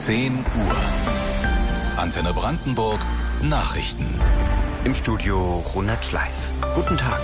10 Uhr. Antenne Brandenburg Nachrichten. Im Studio Ronald Schleif. Guten Tag.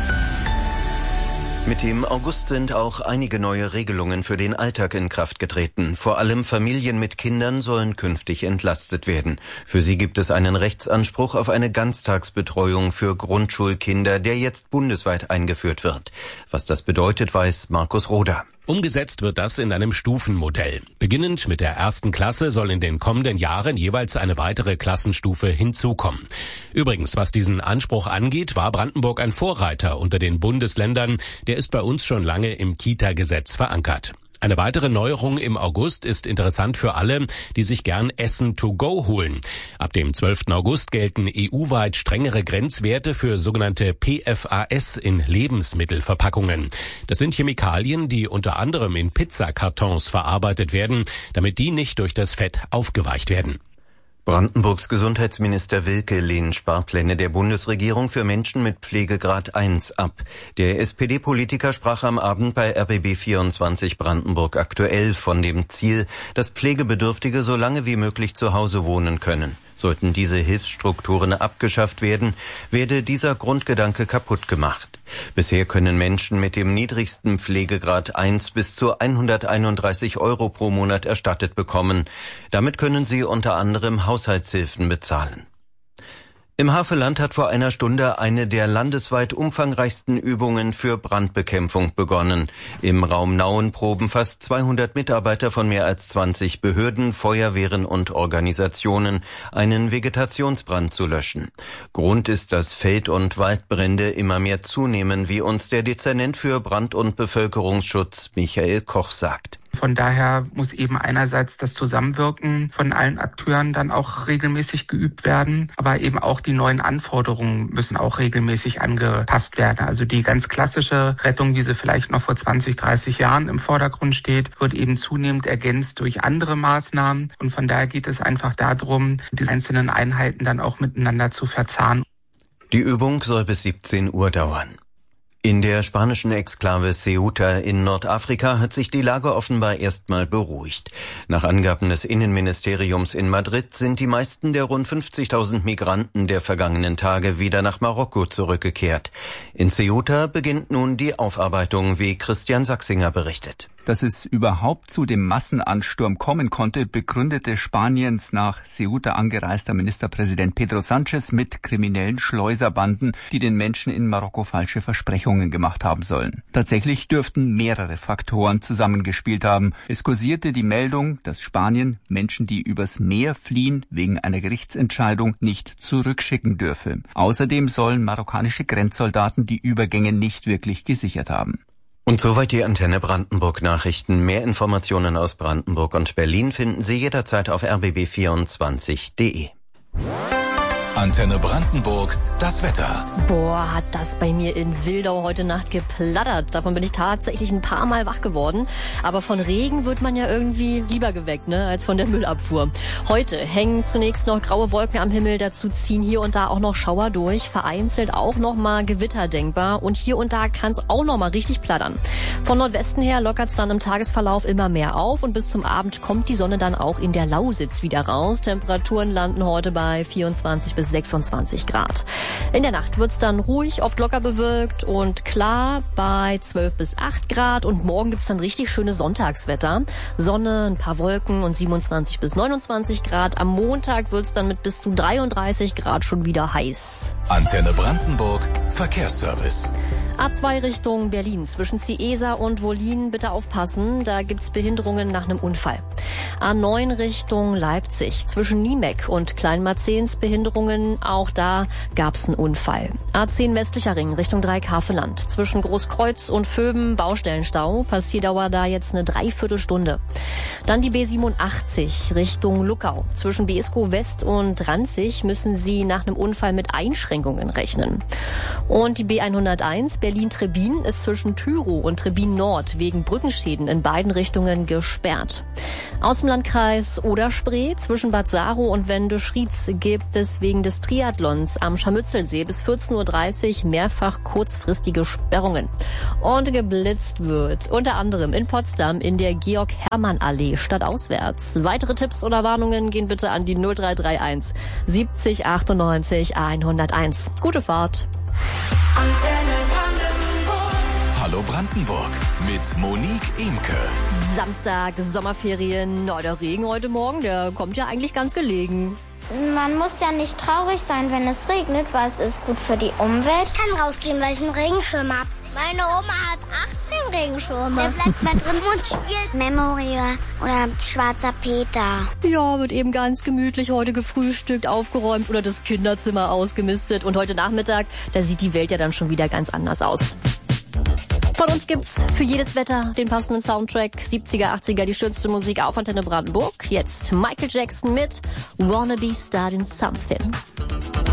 Mit dem August sind auch einige neue Regelungen für den Alltag in Kraft getreten. Vor allem Familien mit Kindern sollen künftig entlastet werden. Für sie gibt es einen Rechtsanspruch auf eine Ganztagsbetreuung für Grundschulkinder, der jetzt bundesweit eingeführt wird. Was das bedeutet, weiß Markus Roder. Umgesetzt wird das in einem Stufenmodell. Beginnend mit der 1. Klasse soll in den kommenden Jahren jeweils eine weitere Klassenstufe hinzukommen. Übrigens, was diesen Anspruch angeht, war Brandenburg ein Vorreiter unter den Bundesländern. Der ist bei uns schon lange im Kita-Gesetz verankert. Eine weitere Neuerung im August ist interessant für alle, die sich gern Essen to go holen. Ab dem 12. August gelten EU-weit strengere Grenzwerte für sogenannte PFAS in Lebensmittelverpackungen. Das sind Chemikalien, die unter anderem in Pizzakartons verarbeitet werden, damit die nicht durch das Fett aufgeweicht werden. Brandenburgs Gesundheitsminister Wilke lehnt Sparpläne der Bundesregierung für Menschen mit Pflegegrad 1 ab. Der SPD-Politiker sprach am Abend bei RBB 24 Brandenburg aktuell von dem Ziel, dass Pflegebedürftige so lange wie möglich zu Hause wohnen können. Sollten diese Hilfsstrukturen abgeschafft werden, werde dieser Grundgedanke kaputt gemacht. Bisher können Menschen mit dem niedrigsten Pflegegrad 1 bis zu 131 € pro Monat erstattet bekommen. Damit können sie unter anderem Haushaltshilfen bezahlen. Im Havelland hat vor einer Stunde eine der landesweit umfangreichsten Übungen für Brandbekämpfung begonnen. Im Raum Nauen proben fast 200 Mitarbeiter von mehr als 20 Behörden, Feuerwehren und Organisationen, einen Vegetationsbrand zu löschen. Grund ist, dass Feld- und Waldbrände immer mehr zunehmen, wie uns der Dezernent für Brand- und Bevölkerungsschutz Michael Koch sagt. Von daher muss eben einerseits das Zusammenwirken von allen Akteuren dann auch regelmäßig geübt werden, aber eben auch die neuen Anforderungen müssen auch regelmäßig angepasst werden. Also die ganz klassische Rettung, wie sie vielleicht noch vor 20, 30 Jahren im Vordergrund steht, wird eben zunehmend ergänzt durch andere Maßnahmen. Und von daher geht es einfach darum, die einzelnen Einheiten dann auch miteinander zu verzahnen. Die Übung soll bis 17 Uhr dauern. In der spanischen Exklave Ceuta in Nordafrika hat sich die Lage offenbar erstmal beruhigt. Nach Angaben des Innenministeriums in Madrid sind die meisten der rund 50.000 Migranten der vergangenen Tage wieder nach Marokko zurückgekehrt. In Ceuta beginnt nun die Aufarbeitung, wie Christian Sachsinger berichtet. Dass es überhaupt zu dem Massenansturm kommen konnte, begründete Spaniens nach Ceuta angereister Ministerpräsident Pedro Sánchez mit kriminellen Schleuserbanden, die den Menschen in Marokko falsche Versprechungen gemacht haben sollen. Tatsächlich dürften mehrere Faktoren zusammengespielt haben. Es kursierte die Meldung, dass Spanien Menschen, die übers Meer fliehen, wegen einer Gerichtsentscheidung nicht zurückschicken dürfe. Außerdem sollen marokkanische Grenzsoldaten die Übergänge nicht wirklich gesichert haben. Und soweit die Antenne Brandenburg Nachrichten. Mehr Informationen aus Brandenburg und Berlin finden Sie jederzeit auf rbb24.de. Antenne Brandenburg, das Wetter. Boah, hat das bei mir in Wildau heute Nacht geplattert. Davon bin ich tatsächlich ein paar Mal wach geworden. Aber von Regen wird man ja irgendwie lieber geweckt, ne, als von der Müllabfuhr. Heute hängen zunächst noch graue Wolken am Himmel. Dazu ziehen hier und da auch noch Schauer durch. Vereinzelt auch noch mal Gewitter denkbar. Und hier und da kann es auch noch mal richtig plattern. Von Nordwesten her lockert es dann im Tagesverlauf immer mehr auf. Und bis zum Abend kommt die Sonne dann auch in der Lausitz wieder raus. Temperaturen landen heute bei 24 bis 26 Grad. In der Nacht wird's dann ruhig, oft locker bewölkt und klar bei 12 bis 8 Grad. Und morgen gibt's dann richtig schönes Sonntagswetter. Sonne, ein paar Wolken und 27 bis 29 Grad. Am Montag wird's dann mit bis zu 33 Grad schon wieder heiß. Antenne Brandenburg, Verkehrsservice. A2 Richtung Berlin. Zwischen Ciesa und Wollin bitte aufpassen. Da gibt's Behinderungen nach einem Unfall. A9 Richtung Leipzig. Zwischen Niemek und Kleinmarzens Behinderungen. Auch da gab's einen Unfall. A10 westlicher Ring Richtung Dreieck-Havelland. Zwischen Großkreuz und Vöben Baustellenstau. Passierdauer da jetzt eine Dreiviertelstunde. Dann die B87 Richtung Luckau. Zwischen Beeskow West und Ranzig müssen Sie nach einem Unfall mit Einschränkungen rechnen. Und die B101 Berlin-Trebin ist zwischen Tyrow und Trebin Nord wegen Brückenschäden in beiden Richtungen gesperrt. Aus dem Landkreis Oder-Spree zwischen Bad Saro und Wendisch-Rietz gibt es wegen des Triathlons am Scharmützelsee bis 14:30 Uhr mehrfach kurzfristige Sperrungen. Und geblitzt wird unter anderem in Potsdam in der Georg-Hermann-Allee stadtauswärts. Weitere Tipps oder Warnungen gehen bitte an die 0331 70 98 101. Gute Fahrt. Hallo Brandenburg mit Monique Imke. Samstag, Sommerferien. Der Regen heute Morgen, der kommt ja eigentlich ganz gelegen. Man muss ja nicht traurig sein, wenn es regnet, weil es ist gut für die Umwelt. Ich kann rausgehen, weil ich einen Regenschirm habe. Meine Oma hat 18 Regenschirme. Der bleibt mal drin und spielt Memory oder Schwarzer Peter. Ja, wird eben ganz gemütlich heute gefrühstückt, aufgeräumt oder das Kinderzimmer ausgemistet. Und heute Nachmittag, da sieht die Welt ja dann schon wieder ganz anders aus. Von uns gibt's für jedes Wetter den passenden Soundtrack. 70er, 80er, die schönste Musik auf Antenne Brandenburg. Jetzt Michael Jackson mit Wanna Be Starting Something.